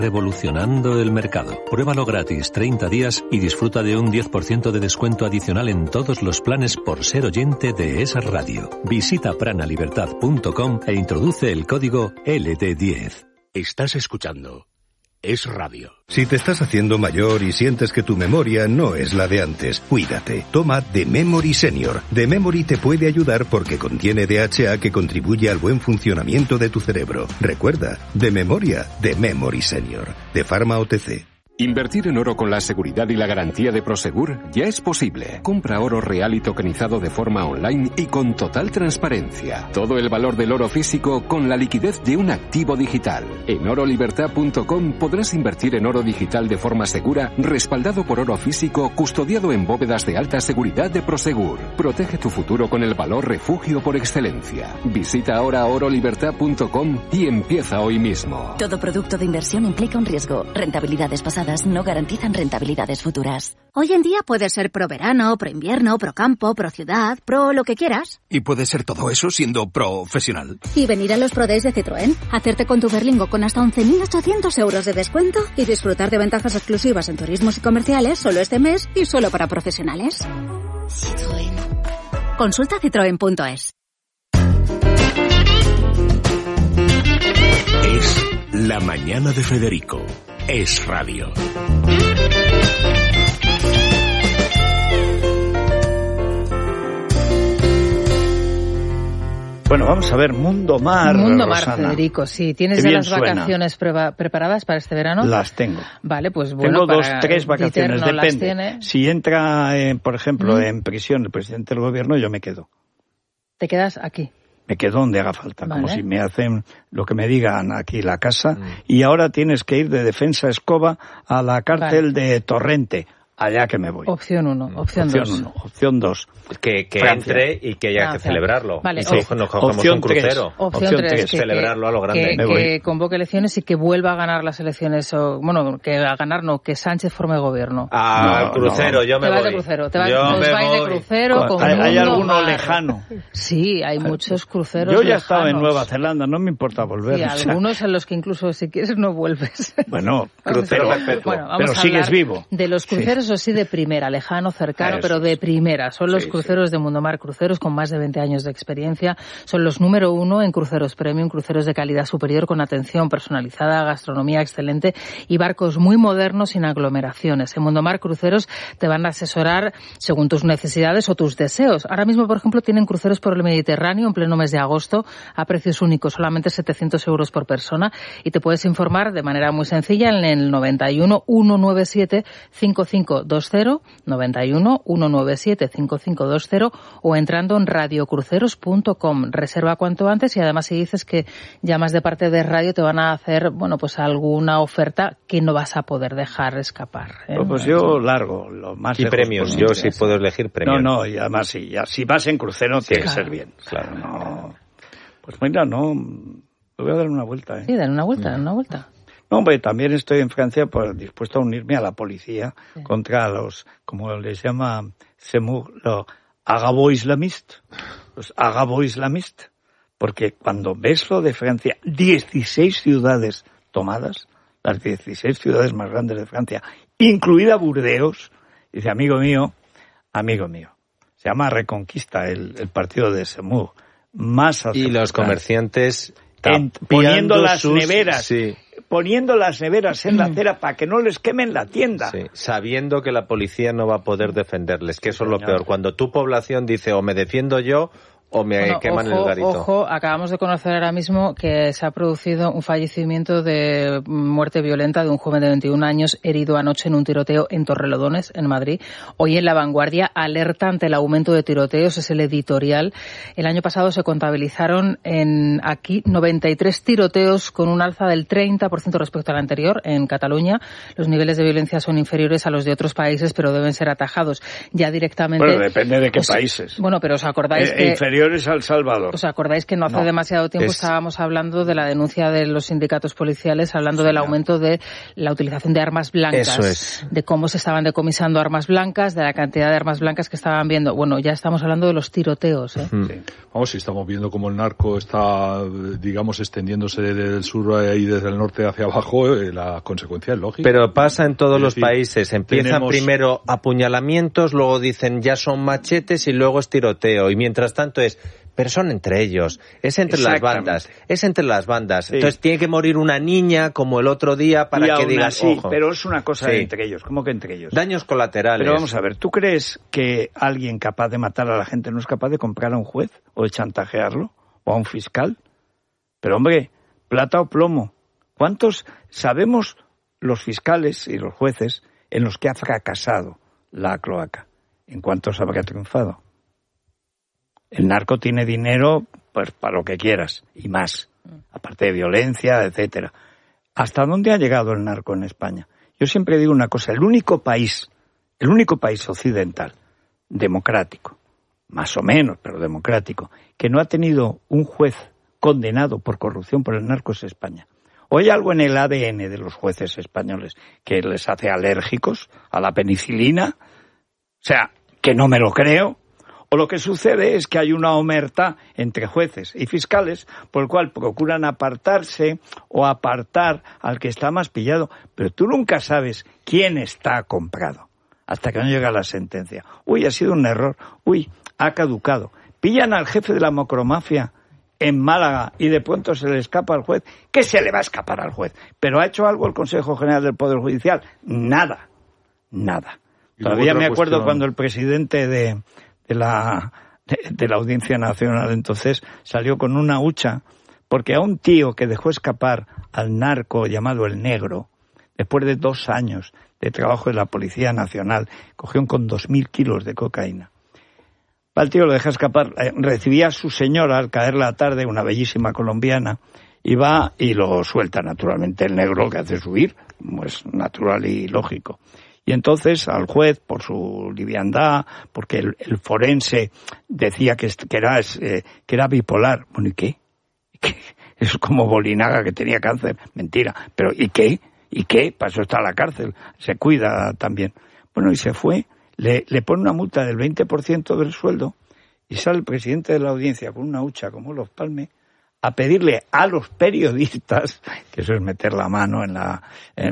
Revolucionando el mercado. Pruébalo gratis 30 días y disfruta de un 10% de descuento adicional en todos los planes por ser oyente de Es Radio. Visita pranalibertad.com e introduce el código LT10. Estás escuchando Es Radio. Si te estás haciendo mayor y sientes que tu memoria no es la de antes, cuídate. Toma The Memory Senior. The Memory te puede ayudar porque contiene DHA que contribuye al buen funcionamiento de tu cerebro. Recuerda, de memoria, The Memory Senior. De Pharma OTC. Invertir en oro con la seguridad y la garantía de Prosegur ya es posible. Compra oro real y tokenizado de forma online y con total transparencia. Todo el valor del oro físico con la liquidez de un activo digital. En orolibertad.com podrás invertir en oro digital de forma segura, respaldado por oro físico, custodiado en bóvedas de alta seguridad de Prosegur. Protege tu futuro con el valor refugio por excelencia. Visita ahora orolibertad.com y empieza hoy mismo. Todo producto de inversión implica un riesgo. Rentabilidades pasadas no garantizan rentabilidades futuras. Hoy en día puede ser pro verano, pro invierno, pro campo, pro ciudad, pro lo que quieras. Y puede ser todo eso siendo profesional. Y venir a los Pro Days de Citroën, hacerte con tu Berlingo con hasta 11.800 euros de descuento y disfrutar de ventajas exclusivas en turismos y comerciales solo este mes y solo para profesionales. Citroën. Consulta citroen.es. Es la mañana de Federico. Es Radio. Bueno, vamos a ver, Mundo Mar. Mundo Mar, Rosana. Federico, sí. ¿Tienes ya las vacaciones preparadas para este verano? Las tengo. Vale, pues bueno. Tengo para 3 vacaciones, Dieter no depende. Si entra, por ejemplo, en prisión el presidente del gobierno, yo me quedo. ¿Te quedas aquí? Me quedo donde haga falta, Vale. como si me hacen lo que me digan aquí la casa. Y ahora tienes que ir de Defensa Escoba a la cárcel de Torrente. Allá que me voy. Opción 1, opción 2. Opción 2. Que entre y que haya que celebrarlo. Vale. Y si nos cogemos Opción un crucero. Opción 3. Celebrarlo a lo grande. Que convoque elecciones y que vuelva a ganar las elecciones. Que Sánchez forme gobierno. Al crucero, yo me voy. Te vas de crucero. Os vais de crucero. ¿Hay alguno lejano? Sí, hay muchos cruceros Yo ya he lejanos. estado en Nueva Zelanda, no me importa volver. Y algunos en los que incluso si quieres no vuelves. Bueno, crucero perpetuo. Bueno, pero sigues vivo. De los cruceros, o sí, de primera, lejano, cercano, pero de primera. Son los cruceros de Mundomar Cruceros con más de 20 años de experiencia. Son los número 1 en cruceros premium, cruceros de calidad superior con atención personalizada, gastronomía excelente y barcos muy modernos sin aglomeraciones. En Mundomar Cruceros te van a asesorar según tus necesidades o tus deseos. Ahora mismo, por ejemplo, tienen cruceros por el Mediterráneo en pleno mes de agosto a precios únicos, solamente 700 euros por persona, y te puedes informar de manera muy sencilla en el 91 197 5520, 91 197 5520 o entrando en radiocruceros.com. Reserva cuanto antes y además si dices que llamas de parte de radio te van a hacer, pues alguna oferta que no vas a poder dejar escapar. Pues yo largo, lo más y premios, posible. yo sí puedo elegir premios. No, y además si vas en crucero tiene que ser bien. Claro. No. Pues mira, me voy a dar una vuelta. Sí, dale una vuelta. No, hombre, también estoy en Francia dispuesto a unirme a la policía contra los, como les llama Zemmour, los agabo-islamistas. Los agabo-islamistas. Porque cuando ves lo de Francia, 16 ciudades tomadas, las 16 ciudades más grandes de Francia, incluida Burdeos, dice, amigo mío, se llama Reconquista el partido de Zemmour. Y los comerciantes poniendo las neveras. Sí. Poniendo las neveras en la acera para que no les quemen la tienda. Sí, sabiendo que la policía no va a poder defenderles, que eso es lo peor. Cuando tu población dice o me defiendo yo o me queman el garito. Ojo, acabamos de conocer ahora mismo que se ha producido un fallecimiento de muerte violenta de un joven de 21 años herido anoche en un tiroteo en Torrelodones, en Madrid. Hoy en La Vanguardia alerta ante el aumento de tiroteos, es el editorial. El año pasado se contabilizaron aquí 93 tiroteos con un alza del 30% respecto al anterior en Cataluña. Los niveles de violencia son inferiores a los de otros países, pero deben ser atajados ya directamente. Bueno, depende de qué países. Bueno, pero os acordáis que exteriores a El Salvador. ¿Os acordáis que no hace demasiado tiempo estábamos hablando de la denuncia de los sindicatos policiales, hablando del aumento de la utilización de armas blancas, de cómo se estaban decomisando armas blancas, de la cantidad de armas blancas que estaban viendo? Bueno, ya estamos hablando de los tiroteos, ¿eh? Sí. Vamos, si estamos viendo cómo el narco está, digamos, extendiéndose del sur y desde el norte hacia abajo, la consecuencia es lógica. Pero pasa en todos los países. Empiezan primero apuñalamientos, luego dicen ya son machetes y luego es tiroteo. Y mientras tanto pero son entre ellos, es entre las bandas. Sí. Entonces tiene que morir una niña como el otro día para que digas, sí, ojo. Pero es una cosa entre ellos, ¿cómo que entre ellos? Daños colaterales. Pero vamos a ver, ¿tú crees que alguien capaz de matar a la gente no es capaz de comprar a un juez o de chantajearlo o a un fiscal? Pero hombre, plata o plomo. ¿Cuántos sabemos los fiscales y los jueces en los que ha fracasado la cloaca? ¿En cuántos habrá triunfado? El narco tiene dinero pues para lo que quieras y más, aparte de violencia, etcétera. ¿Hasta dónde ha llegado el narco en España? Yo siempre digo una cosa, el único país occidental democrático, más o menos, pero democrático, que no ha tenido un juez condenado por corrupción por el narco es España. ¿O hay algo en el ADN de los jueces españoles que les hace alérgicos a la penicilina? O sea, que no me lo creo. O lo que sucede es que hay una omertá entre jueces y fiscales por el cual procuran apartarse o apartar al que está más pillado. Pero tú nunca sabes quién está comprado hasta que no llega la sentencia. Uy, ha sido un error. Uy, ha caducado. Pillan al jefe de la macromafia en Málaga y de pronto se le escapa al juez. ¿Qué se le va a escapar al juez? ¿Pero ha hecho algo el Consejo General del Poder Judicial? Nada. Todavía me acuerdo cuando el presidente de la Audiencia Nacional entonces salió con una hucha porque a un tío que dejó escapar al narco llamado El Negro, después de 2 años de trabajo de la Policía Nacional, cogieron con 2.000 kilos de cocaína. El tío lo deja escapar, recibía a su señora al caer la tarde, una bellísima colombiana, y va y lo suelta naturalmente. El Negro, que hace subir, como es natural y lógico. Y entonces al juez, por su liviandad, porque el forense decía que era bipolar. Bueno, ¿y qué? Es como Bolinaga, que tenía cáncer. Mentira. Pero ¿y qué? Para eso está en la cárcel. Se cuida también. Bueno, y se fue. Le pone una multa del 20% del sueldo y sale el presidente de la audiencia con una hucha como los Palme a pedirle a los periodistas, que eso es meter la mano en la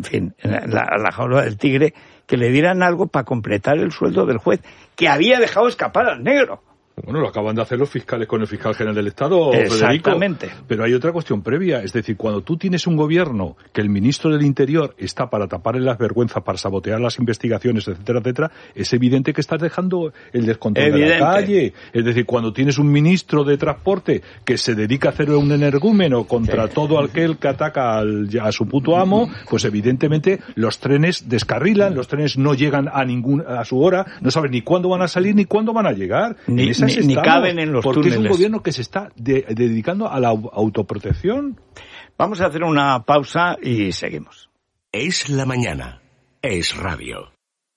jaula del tigre, que le dieran algo para completar el sueldo del juez, que había dejado escapar al Negro. Bueno, lo acaban de hacer los fiscales con el fiscal general del Estado, Exactamente. Federico. Pero hay otra cuestión previa, es decir, cuando tú tienes un gobierno que el ministro del Interior está para taparle las vergüenzas, para sabotear las investigaciones, etcétera, etcétera, es evidente que estás dejando el descontrol de la calle. Es decir, cuando tienes un ministro de Transporte que se dedica a hacer un energúmeno contra todo aquel que ataca a su puto amo, pues evidentemente los trenes descarrilan, los trenes no llegan a su hora, no saben ni cuándo van a salir ni cuándo van a llegar. Ni caben en los túneles. Porque es un gobierno que se está dedicando a la autoprotección. Vamos a hacer una pausa y seguimos. Es la mañana. Es radio.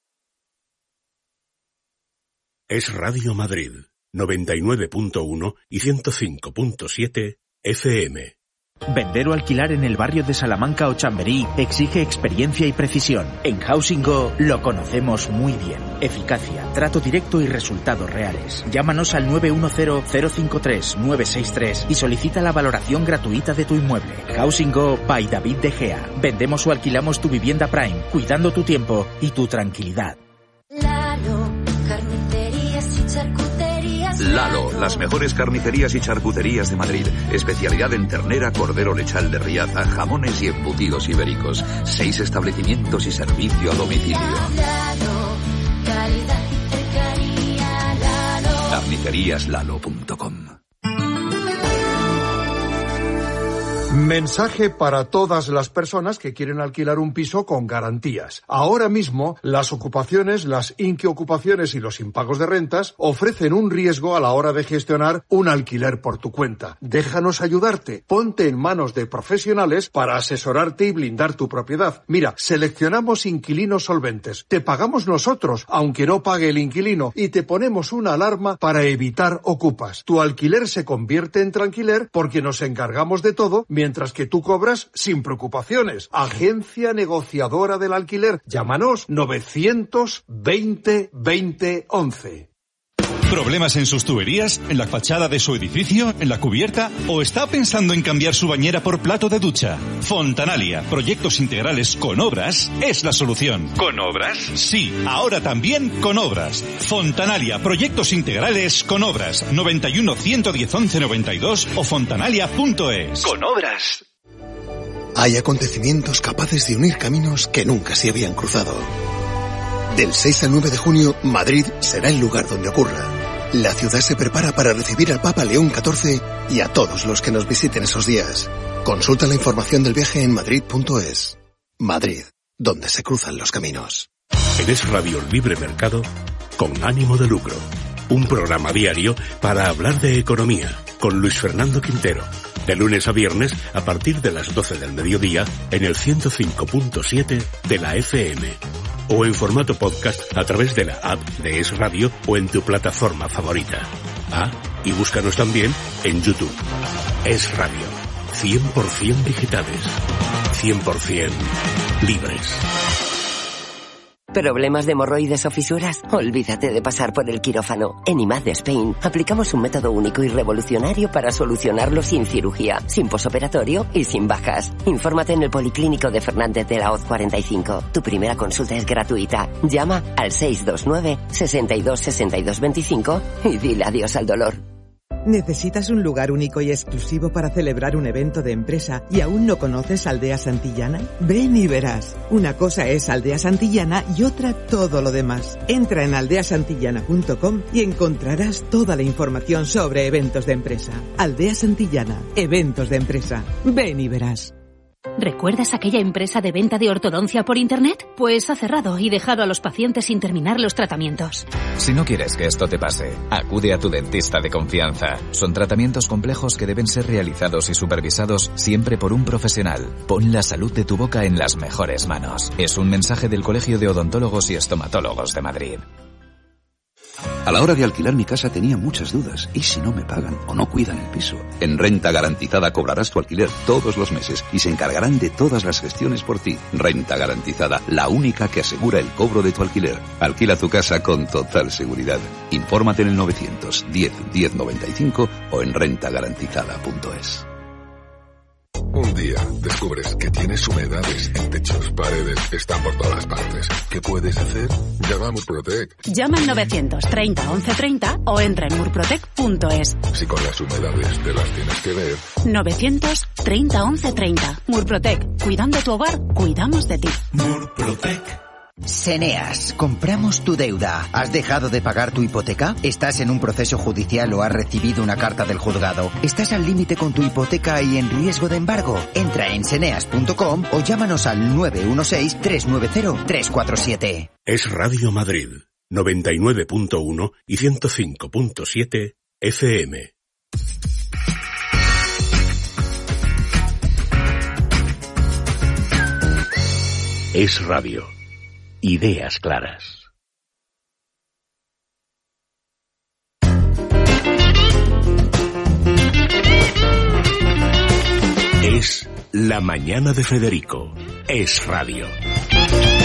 Es Radio Madrid, 99.1 y 105.7 FM. Vender o alquilar en el barrio de Salamanca o Chamberí exige experiencia y precisión. En Housing Go lo conocemos muy bien. Eficacia, trato directo y resultados reales. Llámanos al 910-053-963 y solicita la valoración gratuita de tu inmueble. Housing Go by David De Gea. Vendemos o alquilamos tu vivienda Prime, cuidando tu tiempo y tu tranquilidad. Lalo, las mejores carnicerías y charcuterías de Madrid. Especialidad en ternera, cordero lechal de Riaza, jamones y embutidos ibéricos. 6 establecimientos y servicio a domicilio. Carniceríaslalo.com. Mensaje para todas las personas que quieren alquilar un piso con garantías. Ahora mismo, las ocupaciones, las inquiocupaciones y los impagos de rentas ofrecen un riesgo a la hora de gestionar un alquiler por tu cuenta. Déjanos ayudarte. Ponte en manos de profesionales para asesorarte y blindar tu propiedad. Mira, seleccionamos inquilinos solventes. Te pagamos nosotros, aunque no pague el inquilino, y te ponemos una alarma para evitar ocupas. Tu alquiler se convierte en tranquiler porque nos encargamos de todo, mientras que tú cobras sin preocupaciones. Agencia negociadora del alquiler. Llámanos 920 20 11. ¿Problemas en sus tuberías? ¿En la fachada de su edificio? ¿En la cubierta? ¿O está pensando en cambiar su bañera por plato de ducha? Fontanalia, proyectos integrales con obras, es la solución. ¿Con obras? Sí, ahora también con obras. Fontanalia, proyectos integrales con obras. 91 110 11 92 o fontanalia.es. Con obras. Hay acontecimientos capaces de unir caminos que nunca se habían cruzado. Del 6 al 9 de junio, Madrid será el lugar donde ocurra. La ciudad se prepara para recibir al Papa León XIV y a todos los que nos visiten esos días. Consulta la información del viaje en madrid.es. Madrid, donde se cruzan los caminos. En Es Radio Libre Mercado, con ánimo de lucro. Un programa diario para hablar de economía, con Luis Fernando Quintero. De lunes a viernes, a partir de las 12 del mediodía, en el 105.7 de la FM. O en formato podcast a través de la app de Es Radio o en tu plataforma favorita. Y búscanos también en YouTube. Es Radio. 100% digitales. 100% libres. ¿Problemas de hemorroides o fisuras? Olvídate de pasar por el quirófano. En IMAD de Spain aplicamos un método único y revolucionario para solucionarlo sin cirugía, sin posoperatorio y sin bajas. Infórmate en el Policlínico de Fernández de la Hoz 45. Tu primera consulta es gratuita. Llama al 629 62 62 25 y dile adiós al dolor. ¿Necesitas un lugar único y exclusivo para celebrar un evento de empresa y aún no conoces Aldea Santillana? Ven y verás. Una cosa es Aldea Santillana y otra todo lo demás. Entra en aldeasantillana.com y encontrarás toda la información sobre eventos de empresa. Aldea Santillana, eventos de empresa. Ven y verás. ¿Recuerdas aquella empresa de venta de ortodoncia por Internet? Pues ha cerrado y dejado a los pacientes sin terminar los tratamientos. Si no quieres que esto te pase, acude a tu dentista de confianza. Son tratamientos complejos que deben ser realizados y supervisados siempre por un profesional. Pon la salud de tu boca en las mejores manos. Es un mensaje del Colegio de Odontólogos y Estomatólogos de Madrid. A la hora de alquilar mi casa tenía muchas dudas. ¿Y si no me pagan o no cuidan el piso? En Renta Garantizada cobrarás tu alquiler todos los meses y se encargarán de todas las gestiones por ti. Renta Garantizada, la única que asegura el cobro de tu alquiler. Alquila tu casa con total seguridad. Infórmate en el 910 1095 o en rentagarantizada.es. Un día descubres que tienes humedades en techos, paredes, están por todas partes. ¿Qué puedes hacer? Llama a Murprotec. Llama al 930 1130 o entra en murprotec.es. Si con las humedades te las tienes que ver. 930 1130. Murprotec. Cuidando tu hogar, cuidamos de ti. Murprotec. Seneas, compramos tu deuda. ¿Has dejado de pagar tu hipoteca? ¿Estás en un proceso judicial o has recibido una carta del juzgado? ¿Estás al límite con tu hipoteca y en riesgo de embargo? Entra en seneas.com o llámanos al 916-390-347. Es Radio Madrid, 99.1 y 105.7 FM. Es Radio. Ideas claras. Es La Mañana de Federico. Es Radio.